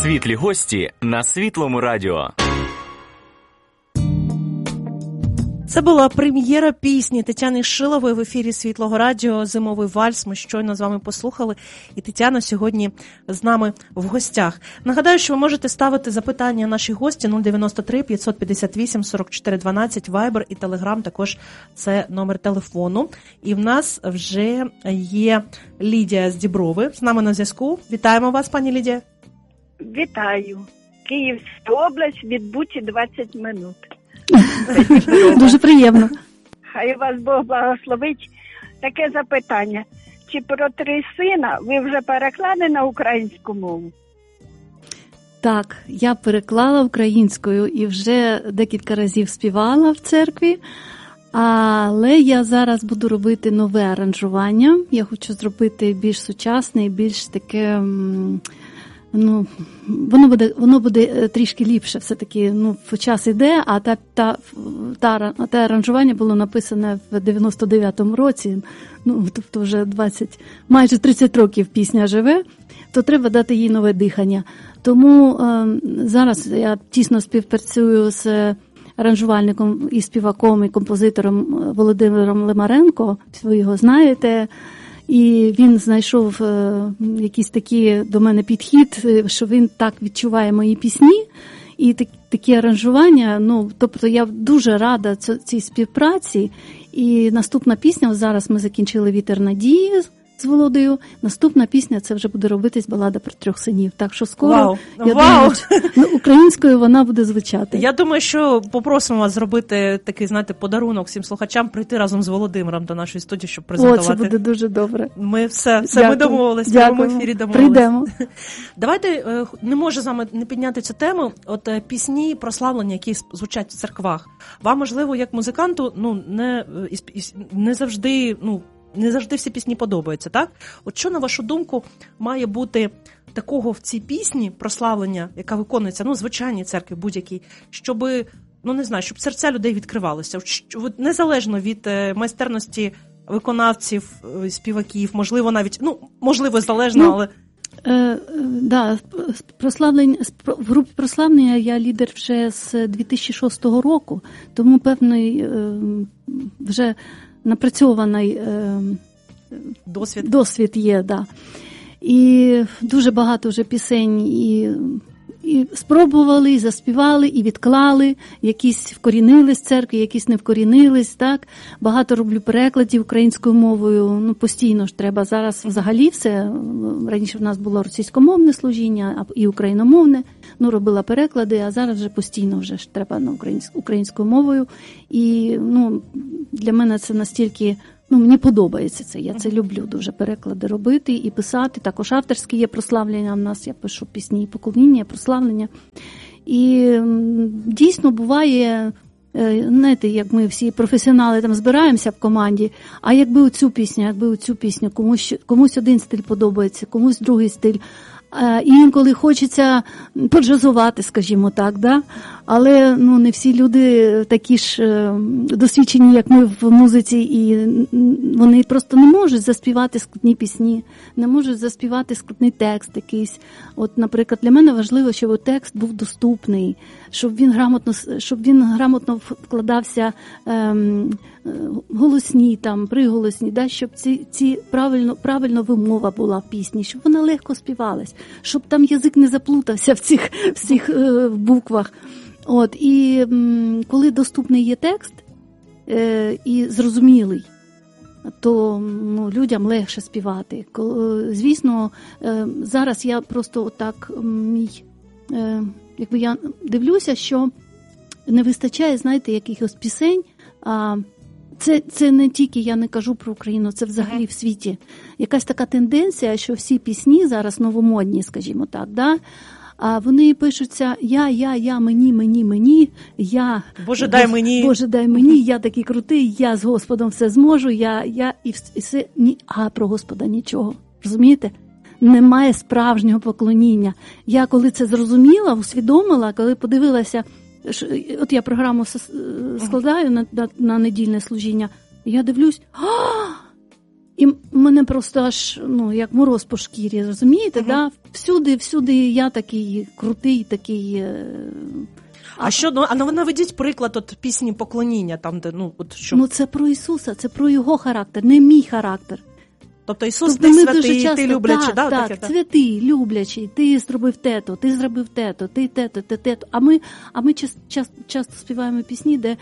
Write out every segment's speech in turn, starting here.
Світлі гості на Світлому радіо. Це була прем'єра пісні Тетяни Шилової в ефірі Світлого радіо «Зимовий вальс». Ми щойно з вами послухали, і Тетяна сьогодні з нами в гостях. Нагадаю, що ви можете ставити запитання нашій гості 093 558 44 12, Viber і Telegram, також це номер телефону. І в нас вже є Лідія з Діброви з нами на зв'язку. Вітаємо вас, пані Лідія. Вітаю. Київська область, від Буті 20 минут. Дуже приємно. Хай вас Бог благословить. Таке запитання. Чи про три сина ви вже переклали на українську мову? Так, я переклала українською і вже декілька разів співала в церкві, але я зараз буду робити нове аранжування. Я хочу зробити більш сучасне і більш таке... воно буде трішки ліпше, все-таки, час іде, а те аранжування було написане в 99-му році, тобто вже майже 30 років пісня живе, то треба дати їй нове дихання. Тому зараз я тісно співпрацюю з аранжувальником і співаком, і композитором Володимиром Лимаренко, ви його знаєте. І він знайшов якийсь такий до мене підхід, що він так відчуває мої пісні. І такі аранжування, тобто я дуже рада цій співпраці. І наступна пісня, зараз ми закінчили «Вітер надії» з Володою. Наступна пісня, це вже буде робитись балада про трьох синів. Так що скоро, думаю, українською вона буде звучати. Я думаю, що попросимо вас зробити такий, подарунок всім слухачам, прийти разом з Володимиром до нашої студії, щоб презентувати. Це буде дуже добре. Ми ми домовились, в цьому ефірі домовились. Прийдемо. Давайте, не можу з вами не підняти цю тему, пісні прославлення, які звучать в церквах. Вам, можливо, як музиканту, не завжди всі пісні подобаються, так? От що, на вашу думку, має бути такого в цій пісні прославлення, яка виконується, в звичайній церкві будь-якій, щоб, щоб серця людей відкривалося, незалежно від майстерності виконавців, співаків, можливо, навіть, можливо, залежно, але... В групі прославлення я лідер вже з 2006 року, тому певний вже напрацьований досвід є, да. І дуже багато вже пісень і спробували, і заспівали, і відклали, якісь вкорінились в церкві, якісь не вкорінились, так. Багато роблю перекладів українською мовою, постійно ж треба. Зараз взагалі все, раніше в нас було російськомовне служіння і україномовне, робила переклади, а зараз вже постійно вже ж треба на українською мовою. І, для мене це настільки... мені подобається це, я це люблю дуже, переклади робити і писати. Також авторські є прославлення в нас, я пишу пісні і поклоніння, і прославлення. І дійсно буває, знаєте, як ми всі професіонали там збираємося в команді, а якби оцю пісню, комусь один стиль подобається, комусь другий стиль. І інколи хочеться поджазувати, скажімо так, да? Але не всі люди такі ж досвідчені, як ми в музиці, і вони просто не можуть заспівати складні пісні, не можуть заспівати складний текст якийсь. От, наприклад, для мене важливо, щоб текст був доступний, щоб він грамотно вкладався голосні, приголосні, да, щоб ці правильно вимова була в пісні, щоб вона легко співалась, щоб там язик не заплутався в цих буквах. От, і коли доступний є текст і зрозумілий, то людям легше співати. Звісно, зараз я просто отак, якби я дивлюся, що не вистачає, знаєте, якихось пісень. Це не тільки, я не кажу про Україну, це взагалі в світі. Якась така тенденція, що всі пісні зараз новомодні, скажімо так, да? А вони пишуться я, мені, я... Боже, дай мені, я такий крутий, я з Господом все зможу, і все, а про Господа нічого. Розумієте? Немає справжнього поклоніння. Я коли це зрозуміла, усвідомила, коли подивилася, от я програму складаю на недільне служіння, і я дивлюсь, І мене просто аж, як мороз по шкірі, розумієте, да? Всюди я такий крутий, такий... наведіть приклад пісні «Поклоніння», там, де, що... це про Ісуса, це про Його характер, не мій характер. Тобто Ісус, ти святий, часто, ти люблячий, так, святий, люблячий, ти зробив тето, ти зробив тето, ти тето, ти тето. А ми часто співаємо пісні, де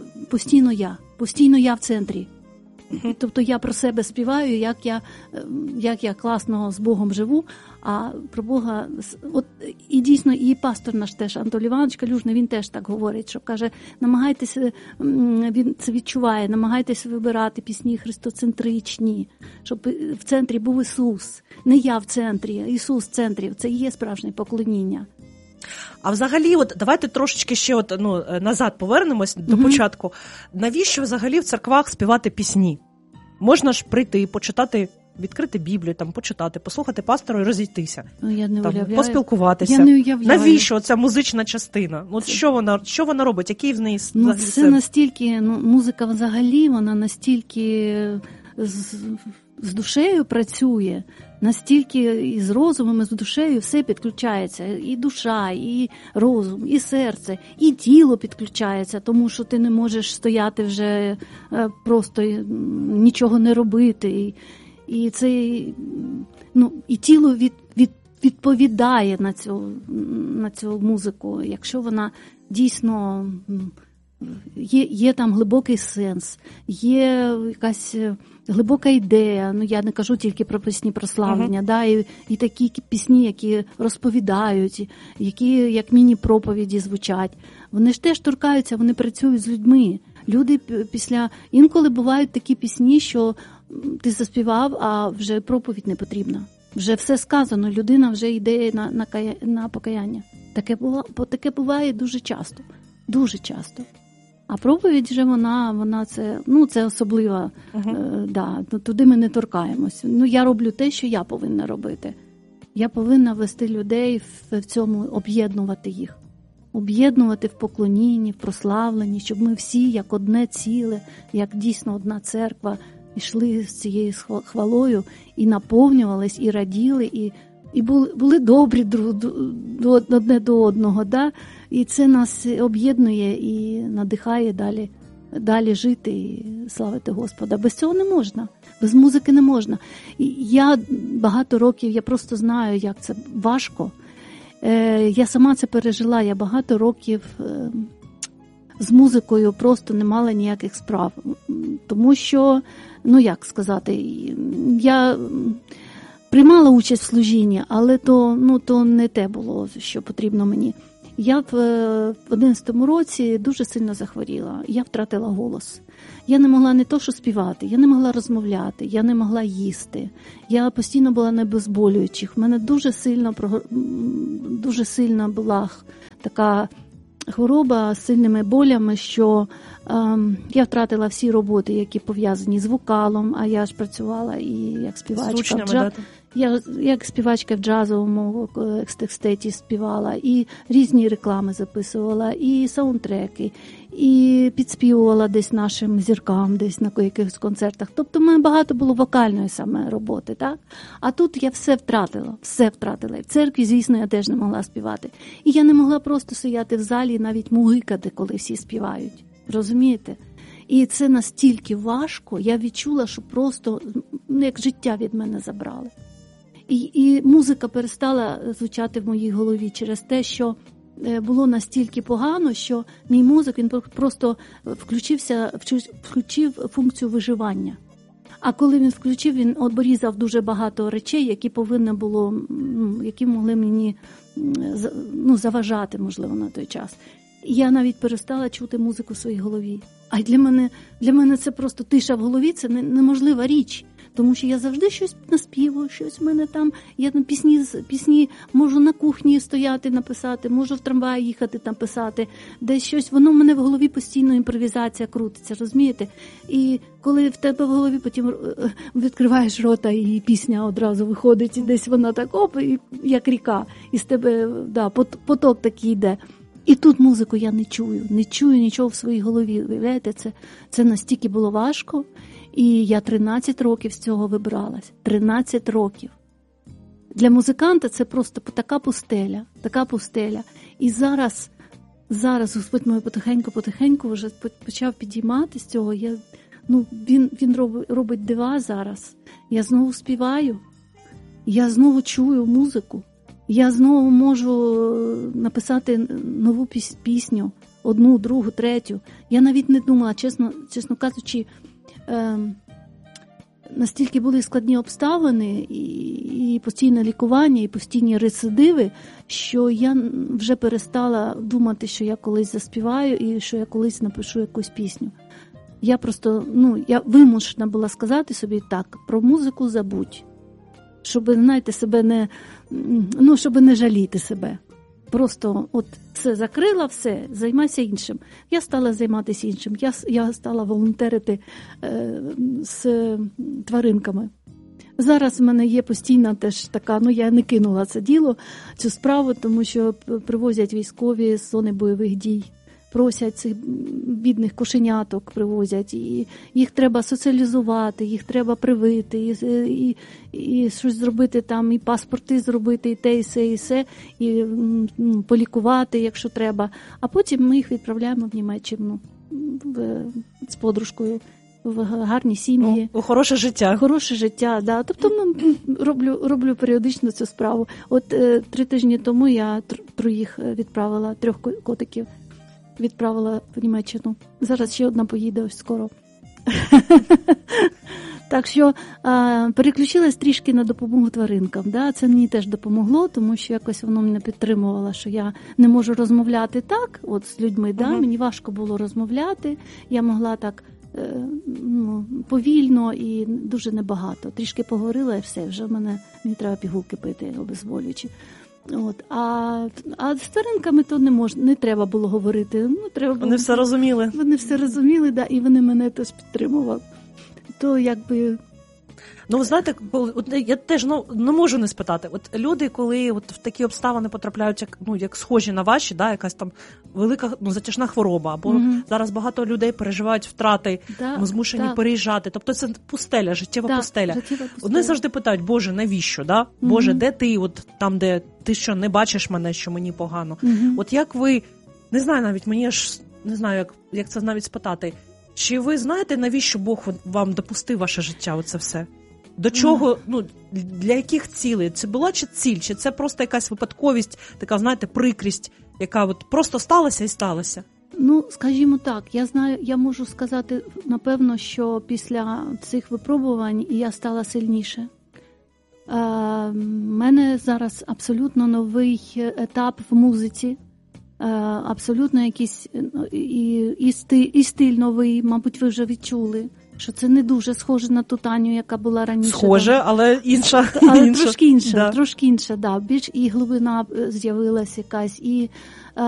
постійно я в центрі. Тобто я про себе співаю, як я класно з Богом живу, а про Бога... І дійсно, і пастор наш теж, Антон Іванович Калюжний, він теж так говорить, що каже, намагайтеся, він це відчуває, намагайтеся вибирати пісні христоцентричні, щоб в центрі був Ісус. Не я в центрі, а Ісус в центрі. Це і є справжнє поклоніння. А взагалі, давайте трошечки ще назад повернемось до початку. Навіщо взагалі в церквах співати пісні? Можна ж прийти, почитати, відкрити Біблію, почитати, послухати пастора і розійтися. Я не уявляю. Поспілкуватися. Я не уявляю. Навіщо ця музична частина? Що вона робить? Який в неї це настільки, музика взагалі, вона настільки з душею працює, настільки і з розумом, і з душею все підключається. І душа, і розум, і серце, і тіло підключається, тому що ти не можеш стояти вже просто нічого не робити. І це, і тіло відповідає на цю музику, якщо вона дійсно... Є там глибокий сенс, є якась глибока ідея, я не кажу тільки про пісні прославлення, і такі пісні, які розповідають, які як міні-проповіді звучать. Вони ж теж торкаються, вони працюють з людьми. Люди інколи бувають такі пісні, що ти заспівав, а вже проповідь не потрібна. Вже все сказано, людина вже йде на покаяння. Таке буває дуже часто. Дуже часто. А проповідь же вона це особлива, туди ми не торкаємось. Я роблю те, що я повинна робити. Я повинна вести людей в цьому, об'єднувати їх. Об'єднувати в поклонінні, в прославленні, щоб ми всі, як одне ціле, як дійсно одна церква, йшли з цією хвалою і наповнювались, і раділи, і були добрі одне до одного, і це нас об'єднує і надихає далі жити і славити Господа. Без цього не можна, без музики не можна. І я багато років, я просто знаю, як це важко. Я сама це пережила, я багато років з музикою просто не мала ніяких справ. Тому що, як сказати, я... приймала участь в служінні, але то не те було, що потрібно мені. Я в 11-му році дуже сильно захворіла. Я втратила голос. Я не могла не то, що співати, я не могла розмовляти, я не могла їсти. Я постійно була на обезболюючих. В мене дуже сильна була така хвороба з сильними болями, що я втратила всі роботи, які пов'язані з вокалом, а я ж працювала і як співачка. Я як співачка в джазовому екстеті співала, і різні реклами записувала, і саундтреки, і підспівувала десь нашим зіркам, десь на якихось концертах. Тобто в мене багато було вокальної саме роботи, так? А тут я все втратила. І в церкві, звісно, я теж не могла співати. І я не могла просто стояти в залі і навіть мугикати, коли всі співають. Розумієте? І це настільки важко, я відчула, що просто як життя від мене забрали. І музика перестала звучати в моїй голові через те, що було настільки погано, що мій мозок, він просто включив функцію виживання. А коли він включив, він обрізав дуже багато речей, які повинно було, які могли мені заважати, можливо, на той час. Я навіть перестала чути музику в своїй голові. А для мене це просто тиша в голові, це неможлива річ. Тому що я завжди щось наспівую, щось в мене там, я пісні можу на кухні стояти, написати, можу в трамваї їхати, написати, десь щось, воно в мене в голові постійно імпровізація крутиться, розумієте? І коли в тебе в голові потім відкриваєш рота і пісня одразу виходить, і десь вона так, і як ріка, і з тебе, поток такий йде. І тут музику я не чую нічого в своїй голові, виявляєте, це настільки було важко. І я 13 років з цього вибралась. 13 років. Для музиканта це просто така пустеля. І зараз Господь мій потихеньку вже почав підіймати з цього. Він робить дива зараз. Я знову співаю, я знову чую музику, я знову можу написати нову пісню, одну, другу, третю. Я навіть не думала, чесно кажучи, настільки були складні обставини, і постійне лікування, і постійні рецидиви, що я вже перестала думати, що я колись заспіваю і що я колись напишу якусь пісню. Я просто, я вимушена була сказати собі так, про музику забудь, щоб, знаєте, щоб не жаліти себе. Просто все закрила, все, займайся іншим. Я стала займатися іншим. Я стала волонтерити з тваринками. Зараз в мене є постійна теж така, я не кинула це діло, цю справу, тому що привозять військові з зони бойових дій. Просять цих бідних кошеняток, привозять, і їх треба соціалізувати, їх треба привити, і щось зробити там, і паспорти зробити, і те, і все, і полікувати, якщо треба. А потім ми їх відправляємо в Німеччину з подружкою в гарні сім'ї. У хороше життя. Хороше життя, да. Тобто роблю періодично цю справу. 3 тижні тому я 3 відправила, 3 котиків. Відправила в Німеччину. Зараз ще одна поїде ось скоро. Так що переключилась трішки на допомогу тваринкам. Да? Це мені теж допомогло, тому що якось воно мене підтримувало, що я не можу розмовляти так, з людьми. Да? Мені важко було розмовляти. Я могла так повільно і дуже небагато. Трішки поговорила і все, вже мені треба пігулки пити, обезболюючі. А з тваринками то не треба було говорити. Вони все розуміли. Вони все розуміли, да, і вони мене теж підтримували. То якби... Ви знаєте, я теж не можу не спитати. Люди, коли в такі обставини потрапляють, як схожі на ваші, да, якась там велика затяжна хвороба, або зараз багато людей переживають втрати, змушені переїжджати. Тобто це пустеля, життєва пустеля. Вони завжди питають: Боже, навіщо? Да? Боже, де ти? Там, де ти що, не бачиш мене, що мені погано? Як ви, не знаю навіть, мені аж не знаю, як це навіть спитати. Чи ви знаєте, навіщо Бог вам допустив ваше життя, оце все? До чого, для яких цілей? Це була чи ціль? Чи це просто якась випадковість, така, знаєте, прикрість, яка просто сталася і сталася? Скажімо так, я можу сказати, напевно, що після цих випробувань я стала сильніше. У мене зараз абсолютно новий етап в музиці, абсолютно якийсь і стиль новий, мабуть, ви вже відчули. Що це не дуже схоже на ту Таню, яка була раніше. Схоже, але інша. Трошки інша, да. Більш і глибина з'явилась якась, і